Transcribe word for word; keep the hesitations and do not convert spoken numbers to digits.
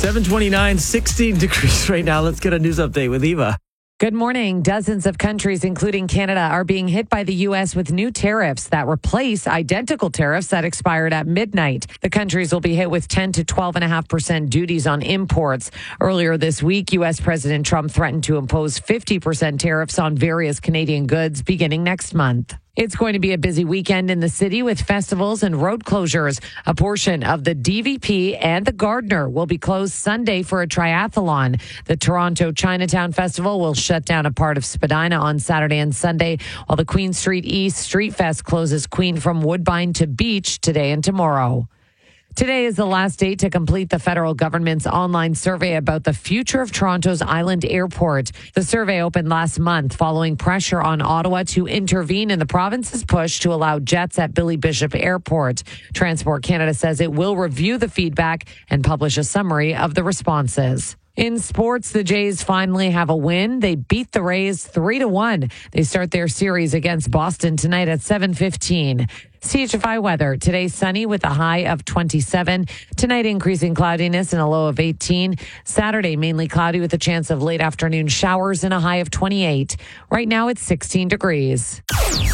seven twenty-nine, sixteen degrees right now. Let's get a news update with Eva. Good morning. Dozens of countries, including Canada, are being hit by the U S with new tariffs that replace identical tariffs that expired at midnight. The countries will be hit with ten to twelve point five percent duties on imports. Earlier this week, U S President Trump threatened to impose fifty percent tariffs on various Canadian goods beginning next month. It's going to be a busy weekend in the city with festivals and road closures. A portion of the D V P and the Gardiner will be closed Sunday for a triathlon. The Toronto Chinatown Festival will shut down a part of Spadina on Saturday and Sunday, while the Queen Street East Street Fest closes Queen from Woodbine to Beach today and tomorrow. Today is the last date to complete the federal government's online survey about the future of Toronto's Island Airport. The survey opened last month following pressure on Ottawa to intervene in the province's push to allow jets at Billy Bishop Airport. Transport Canada says it will review the feedback and publish a summary of the responses. In sports, the Jays finally have a win. They beat the Rays three to one. They start their series against Boston tonight at seven fifteen. C H F I weather. Today sunny with a high of twenty-seven. Tonight increasing cloudiness and a low of eighteen. Saturday mainly cloudy with a chance of late afternoon showers and a high of twenty-eight. Right now it's sixteen degrees.